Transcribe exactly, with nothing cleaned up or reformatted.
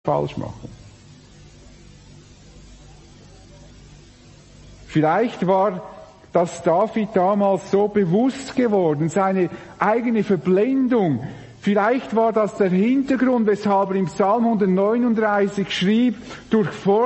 falsch machen. Vielleicht war das David damals so bewusst geworden, seine eigene Verblendung. Vielleicht war das der Hintergrund, weshalb er im Psalm hundertneununddreißig schrieb, durch